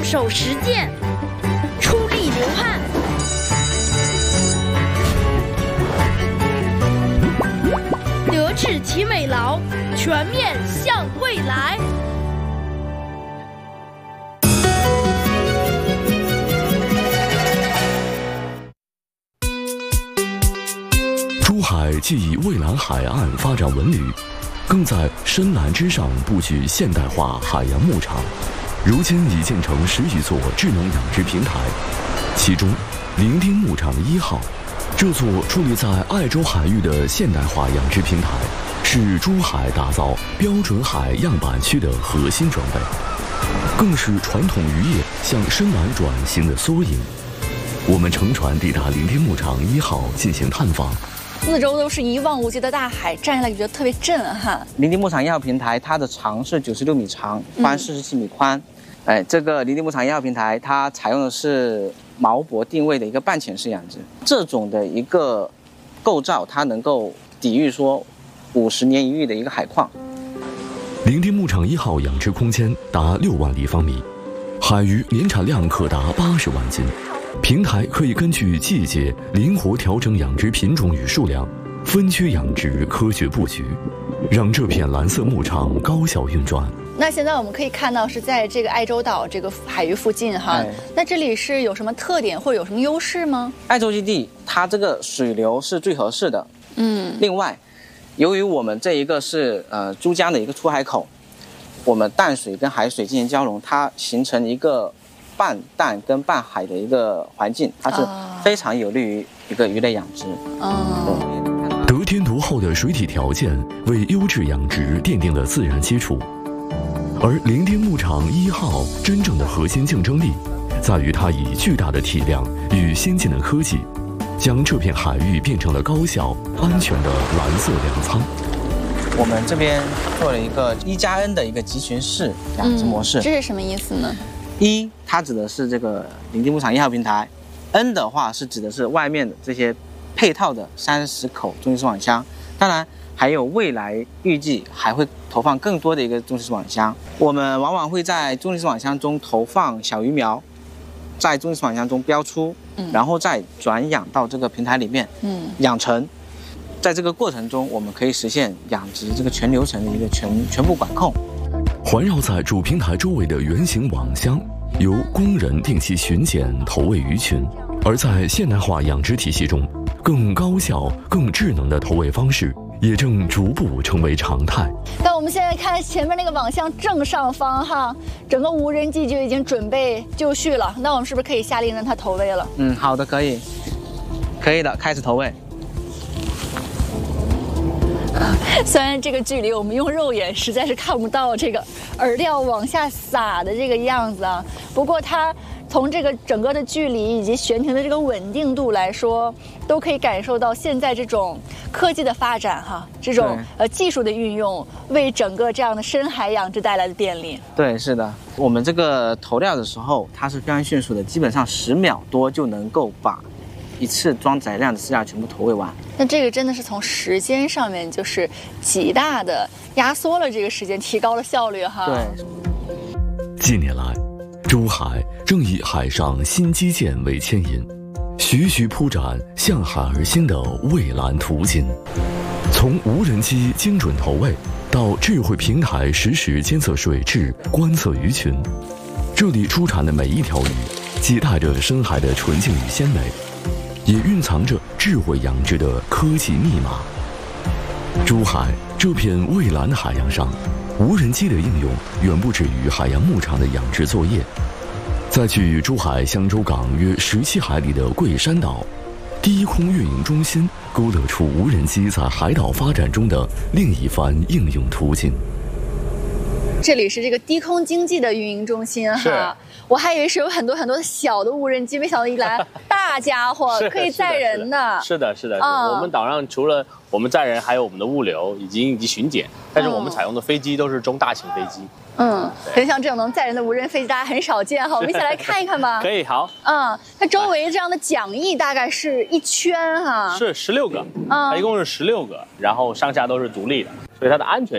手实践，出力流汗。德智体美劳，全面向未来。 珠海既以蔚蓝海岸发展文旅，更在深蓝之上布局现代化海洋牧场。如今已建成10余座智能养殖平台，其中伶仃牧场1号，这座矗立在爱州海域的现代化养殖平台，是珠海打造标准海样板区的核心装备，更是传统渔业向深蓝转型的缩影。我们乘船抵达伶仃牧场1号进行探访。 四周都是一望无际的大海，站起来觉得特别震撼。 伶仃牧场1号平台，它的长是96米长，宽47米宽。这个伶仃牧场1号平台，它采用的是锚泊定位的一个半潜式养殖，这种的一个构造，它能够抵御说50年一遇的一个海况。 伶仃牧场1号养殖空间达6万立方米，海鱼年产量可达80万斤。平台可以根据季节灵活调整养殖品种与数量，分区养殖，科学布局，让这片蓝色牧场高效运转。 那现在我们可以看到是在这个爱州岛这个海域附近哈，那这里是有什么特点或者有什么优势吗？ 爱州基地它这个水流是最合适的，另外，由于我们这一个是珠江的一个出海口，我们淡水跟海水进行交融，它形成一个半淡跟半海的一个环境，它是非常有利于一个鱼类养殖。 得天独厚的水体条件为优质养殖奠定了自然基础，而伶仃牧场1号真正的核心竞争力，在于它以巨大的体量与先进的科技，将这片海域变成了高效、安全的蓝色粮仓。 我们这边做了一个1+N 的一个集群式养殖模式。 这是什么意思呢 ？1它指的是这个伶仃牧场1号平台 ，N 的话是指的是外面的这些配套的30口中型饲网箱，当然还有未来预计还会投放更多的一个中型饲网箱。我们往往会在中型饲网箱中投放小鱼苗，在中型饲网箱中标出，然后再转养到这个平台里面，养成。在这个过程中，我们可以实现养殖这个全流程的一个全部管控。 环绕在主平台周围的圆形网箱，由工人定期巡检投喂鱼群，而在现代化养殖体系中，更高效、更智能的投喂方式也正逐步成为常态。 但我们现在看前面那个网箱正上方哈，整个无人机就已经准备就绪了。那我们是不是可以下令让它投喂了？ 好的，可以的，开始投喂。 虽然这个距离我们用肉眼实在是看不到这个饵料往下撒的这个样子啊，不过它从这个整个的距离以及悬停的这个稳定度来说，都可以感受到现在这种科技的发展哈，这种技术的运用为整个这样的深海养殖带来的便利。 对，是的，我们这个投料的时候它是非常迅速的，基本上10秒多就能够把一次装载量的饲料全部投喂完。 那这个真的是从时间上面就是极大的压缩了这个时间，提高了效率哈。 对。 近年来，珠海正以海上新基建为牵引，徐徐铺展向海而兴的蔚蓝途径。从无人机精准投喂到智慧平台实时监测水质、观测鱼群，这里出产的每一条鱼，既带着深海的纯净与鲜美，也蕴藏着智慧养殖的科技密码。珠海这片蔚蓝海洋上，无人机的应用远不止于海洋牧场的养殖作业。在距珠海香洲港约17海里的桂山岛，低空运营中心勾勒出无人机在海岛发展中的另一番应用途径。 这里是这个低空经济的运营中心哈，我还以为是有很多的小的无人机，没想到一来大家伙可以载人的。 是的，我们岛上除了我们载人，还有我们的物流以及巡检，但是我们采用的飞机都是中大型飞机。 很像这种能载人的无人飞机，大家很少见哈。我们一起来看一看吧。 可以，好。 它周围这样的桨翼大概是1圈哈。 是16个，它一共是16个，然后上下都是独立的，所以它的安全